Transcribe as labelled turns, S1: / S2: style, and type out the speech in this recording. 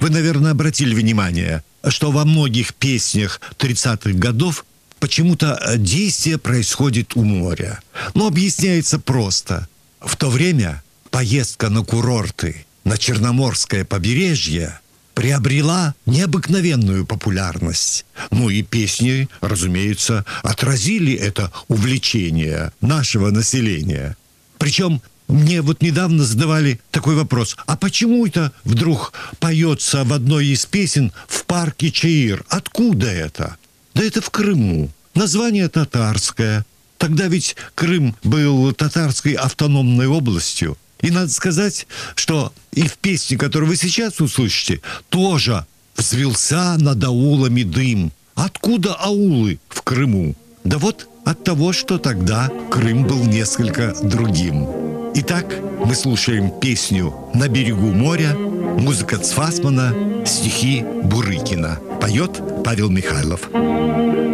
S1: Вы, наверное, обратили внимание, что во многих песнях 30-х годов почему-то действие происходит у моря. Но объясняется просто. В то время поездка на курорты, на Черноморское побережье приобрела необыкновенную популярность. Ну и песни, разумеется, отразили это увлечение нашего населения. Причем мне вот недавно задавали такой вопрос: а почему это вдруг поется в одной из песен в парке Чаир? Откуда это? Да это в Крыму. Название татарское. Тогда ведь Крым был татарской автономной областью. И надо сказать, что и в песне, которую вы сейчас услышите, тоже взвился над аулами дым. Откуда аулы в Крыму? Да вот от того, что тогда Крым был несколько другим. Итак, мы слушаем песню «На берегу моря», музыка Цфасмана, стихи Бурыкина. Поет Павел Михайлов.